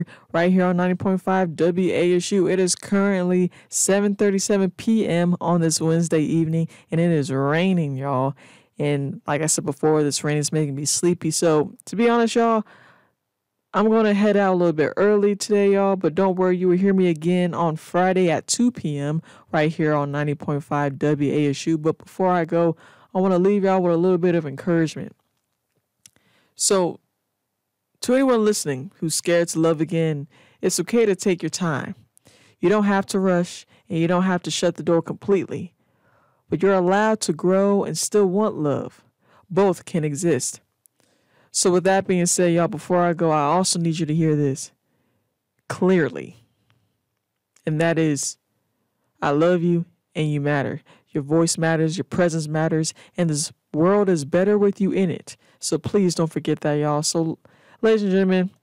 right here on 90.5 WASU. It is currently 7:37 p.m. on this Wednesday evening, and it is raining, y'all. And like I said before, this rain is making me sleepy. So, to be honest, y'all, I'm going to head out a little bit early today, y'all, but don't worry, you will hear me again on Friday at 2 p.m. right here on 90.5 WASU. But before I go, I want to leave y'all with a little bit of encouragement. So, to anyone listening who's scared to love again, it's okay to take your time. You don't have to rush and you don't have to shut the door completely, but you're allowed to grow and still want love. Both can exist. So, with that being said, y'all, before I go, I also need you to hear this clearly. And that is, I love you and you matter. Your voice matters, your presence matters, and this world is better with you in it. So, please don't forget that, y'all. So, ladies and gentlemen,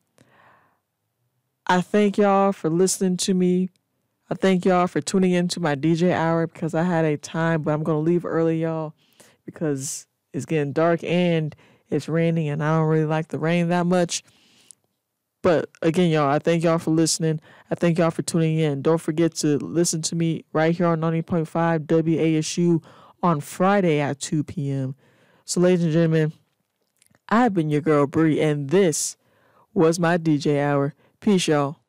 I thank y'all for listening to me. I thank y'all for tuning into my DJ hour because I had a time, but I'm going to leave early, y'all, because it's getting dark and it's raining, and I don't really like the rain that much. But again, y'all, I thank y'all for listening. I thank y'all for tuning in. Don't forget to listen to me right here on 90.5 WASU on Friday at 2 p.m. So, ladies and gentlemen, I've been your girl, Bree, and this was my DJ hour. Peace, y'all.